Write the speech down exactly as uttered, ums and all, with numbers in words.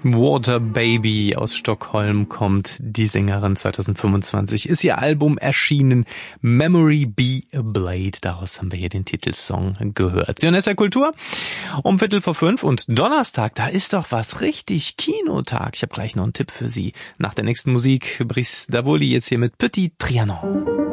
Water Baby aus Stockholm kommt die Sängerin. zwanzig fünfundzwanzig ist ihr Album erschienen, Memory Be a Blade. Daraus haben wir hier den Titelsong gehört. Sionessa Kultur um Viertel vor fünf und Donnerstag, da ist doch was richtig Kinotag. Ich habe gleich noch einen Tipp für Sie. Nach der nächsten Musik, Brice Davoli jetzt hier mit Petit Trianon.